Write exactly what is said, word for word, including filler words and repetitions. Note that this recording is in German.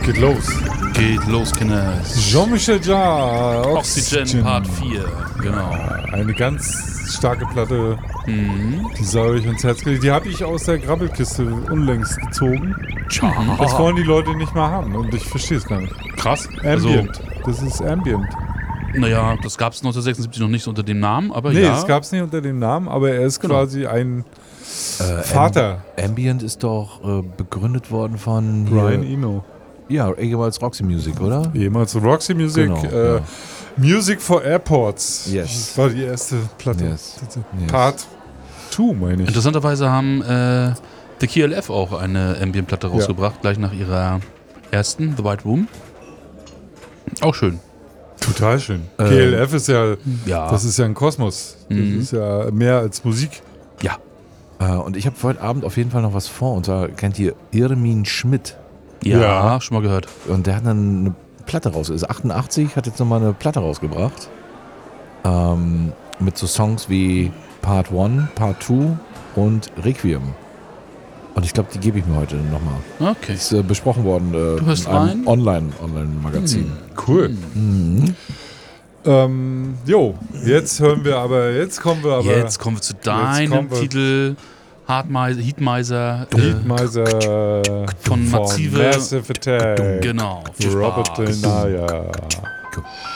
Geht los. Geht los, Kinders. Jean-Michel Jarre, Oxygen, Oxygen Part vier, genau. Eine ganz starke Platte, Mhm. die sei euch ans Herz gelegt. Die habe ich aus der Grabbelkiste unlängst gezogen. Tja. Das wollen die Leute nicht mal haben und ich verstehe es gar nicht. Krass. Also, Ambient. Das ist Ambient. naja, das gab es neunzehnhundertsechsundsiebzig noch nicht unter dem Namen, aber Nee, ja. es gab es nicht unter dem Namen, aber er ist Genau. quasi ein Äh, Vater. Am- Ambient ist doch äh, begründet worden von hier, Brian Eno. Ja, ehemals Roxy Music, oder? Ehemals Roxy Music. Genau, äh, ja. Music for Airports. Yes. Das war die erste Platte. Yes. Yes. Part zwei, meine ich. Interessanterweise haben äh, The K L F auch eine Ambient-Platte rausgebracht, gleich nach ihrer ersten, The White Room. Auch schön. Total schön. Äh, K L F ist ja, Ja. das ist ja ein Kosmos. Das Mhm. ist ja mehr als Musik. Ja. Äh, und ich habe für heute Abend auf jeden Fall noch was vor. Und zwar kennt ihr Irmin Schmidt. Ja, Ja. schon mal gehört. Und der hat dann eine Platte raus. Ist achtundachtzig, hat jetzt nochmal eine Platte rausgebracht. Ähm, mit so Songs wie Part eins, Part zwei und Requiem. Und ich glaube, die gebe ich mir heute nochmal. Okay. Ist äh, besprochen worden äh, Du hörst in einem rein? Online, Online-Magazin. Cool. Mhm. Ähm, jo, jetzt hören wir aber, jetzt kommen wir aber. Jetzt kommen wir zu deinem kommen wir- Titel Hardmeiser, Heatmeiser. Äh, Heatmeiser von Massive- Massive Attack. genau. Viel Robert Spaß. Del Naya.